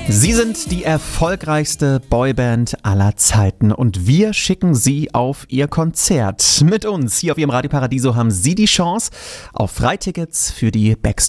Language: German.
Sie sind die erfolgreichste Boyband aller Zeiten und wir schicken Sie auf Ihr Konzert. Mit uns hier auf Ihrem Radio Paradiso haben Sie die Chance auf Freitickets für die Backstage